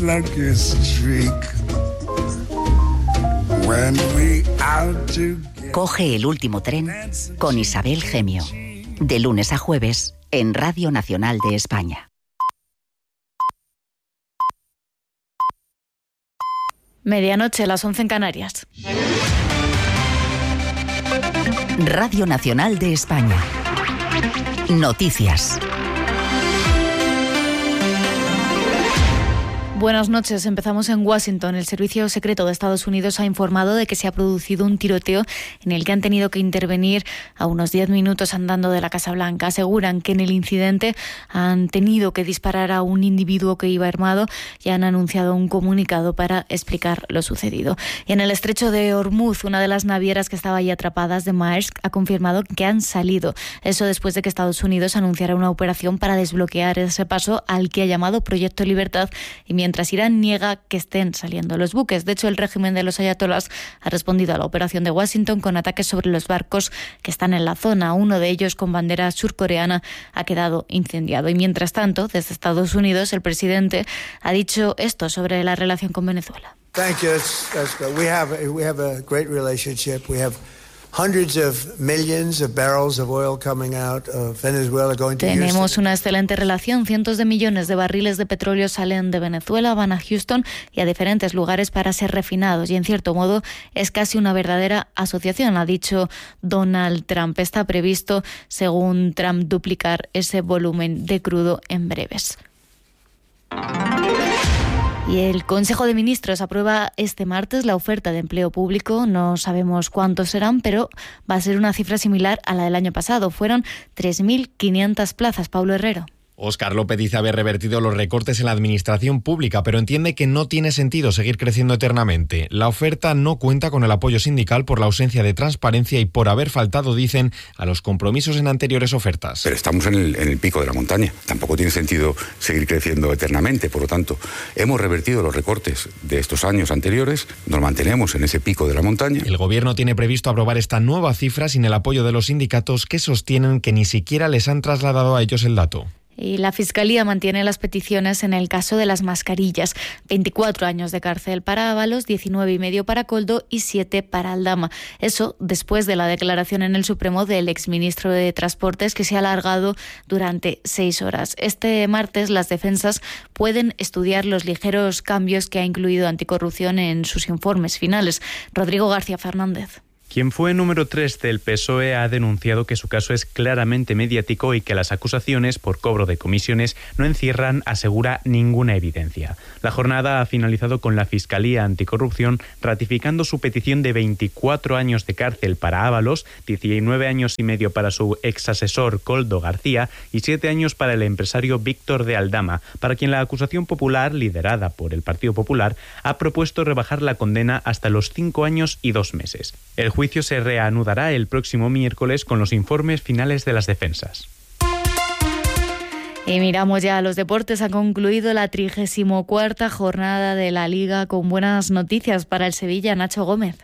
lucky streak. When we out together. Coge el último tren con Isabel Gemio. De lunes a jueves en Radio Nacional de España. Medianoche, las 11 en Canarias. Radio Nacional de España. Noticias. Buenas noches. Empezamos en Washington. El Servicio Secreto de Estados Unidos ha informado de que se ha producido un tiroteo en el que han tenido que intervenir a unos 10 minutos andando de la Casa Blanca. Aseguran que en el incidente han tenido que disparar a un individuo que iba armado y han anunciado un comunicado para explicar lo sucedido. Y en el estrecho de Hormuz, una de las navieras que estaba ahí atrapadas de Maersk ha confirmado que han salido. Eso después de que Estados Unidos anunciara una operación para desbloquear ese paso al que ha llamado Proyecto Libertad, y mientras Irán niega que estén saliendo los buques. De hecho, el régimen de los ayatolás ha respondido a la operación de Washington con ataques sobre los barcos que están en la zona. Uno de ellos, con bandera surcoreana, ha quedado incendiado. Y mientras tanto, desde Estados Unidos, el presidente ha dicho esto sobre la relación con Venezuela. Thank you. That's good. We have a great relationship. We have hundreds of millions of barrels of oil coming out of Venezuela going to Houston. Tenemos una excelente relación. Cientos de millones de barriles de petróleo salen de Venezuela, van a Houston y a diferentes lugares para ser refinados. Y en cierto modo es casi una verdadera asociación, ha dicho Donald Trump. Está previsto, según Trump, duplicar ese volumen de crudo en breves. Y el Consejo de Ministros aprueba este martes la oferta de empleo público. No sabemos cuántos serán, pero va a ser una cifra similar a la del año pasado. Fueron 3.500 plazas. Pablo Herrero. Óscar López dice haber revertido los recortes en la administración pública, pero entiende que no tiene sentido seguir creciendo eternamente. La oferta no cuenta con el apoyo sindical por la ausencia de transparencia y por haber faltado, dicen, a los compromisos en anteriores ofertas. Pero estamos en el pico de la montaña. Tampoco tiene sentido seguir creciendo eternamente. Por lo tanto, hemos revertido los recortes de estos años anteriores, nos mantenemos en ese pico de la montaña. El Gobierno tiene previsto aprobar esta nueva cifra sin el apoyo de los sindicatos, que sostienen que ni siquiera les han trasladado a ellos el dato. Y la Fiscalía mantiene las peticiones en el caso de las mascarillas. 24 años de cárcel para Ábalos, 19,5 para Koldo y 7 para Aldama. Eso después de la declaración en el Supremo del exministro de Transportes, que se ha alargado durante 6 horas. Este martes las defensas pueden estudiar los ligeros cambios que ha incluido Anticorrupción en sus informes finales. Rodrigo García Fernández. Quien fue número 3 del PSOE ha denunciado que su caso es claramente mediático y que las acusaciones por cobro de comisiones no encierran, asegura, ninguna evidencia. La jornada ha finalizado con la Fiscalía Anticorrupción ratificando su petición de 24 años de cárcel para Ábalos, 19 años y medio para su exasesor Koldo García y 7 años para el empresario Víctor de Aldama, para quien la acusación popular, liderada por el Partido Popular, ha propuesto rebajar la condena hasta los 5 años y 2 meses. El juicio se reanudará el próximo miércoles con los informes finales de las defensas. Y miramos ya a los deportes. Ha concluido la 34ª jornada de la Liga con buenas noticias para el Sevilla. Nacho Gómez.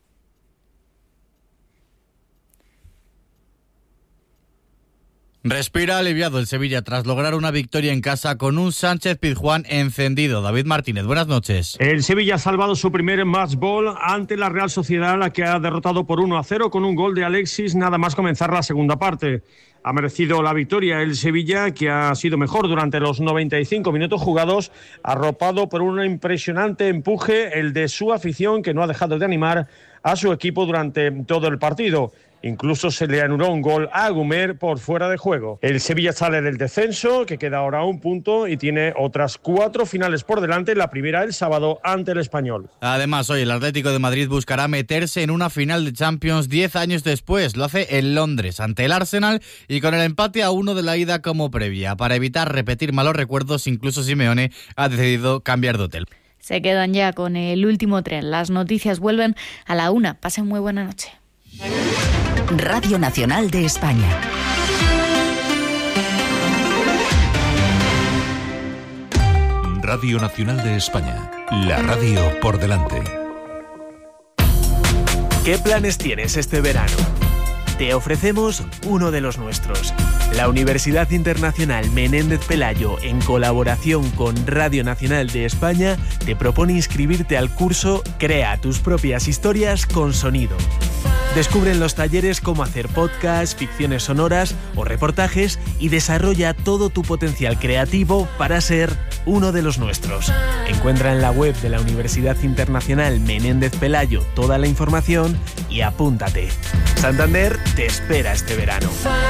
Respira aliviado el Sevilla tras lograr una victoria en casa con un Sánchez-Pizjuán encendido. David Martínez, buenas noches. El Sevilla ha salvado su primer match ball ante la Real Sociedad, la que ha derrotado por 1-0 con un gol de Alexis nada más comenzar la segunda parte. Ha merecido la victoria el Sevilla, que ha sido mejor durante los 95 minutos jugados, arropado por un impresionante empuje, el de su afición, que no ha dejado de animar a su equipo durante todo el partido. Incluso se le anuló un gol a Gumer por fuera de juego. El Sevilla sale del descenso, que queda ahora a 1 punto, y tiene otras 4 finales por delante, la primera el sábado ante el Español. Además, hoy el Atlético de Madrid buscará meterse en una final de Champions 10 años después. Lo hace en Londres, ante el Arsenal, y con el empate a 1 de la ida como previa. Para evitar repetir malos recuerdos, incluso Simeone ha decidido cambiar de hotel. Se quedan ya con el último tren. Las noticias vuelven a la 1. Pasen muy buena noche. Radio Nacional de España. Radio Nacional de España. La radio por delante. ¿Qué planes tienes este verano? te ofrecemos uno de los nuestros. La Universidad Internacional Menéndez Pelayo, en colaboración con Radio Nacional de España, te propone inscribirte al curso Crea tus propias historias con sonido. Descubre en los talleres cómo hacer podcasts, ficciones sonoras o reportajes y desarrolla todo tu potencial creativo para ser uno de los nuestros. Encuentra en la web de la Universidad Internacional Menéndez Pelayo toda la información y apúntate. Santander te espera este verano.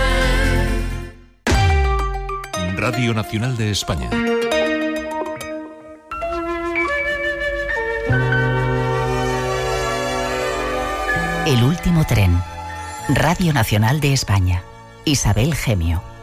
Radio Nacional de España. El último tren. Radio Nacional de España. Isabel Gemio.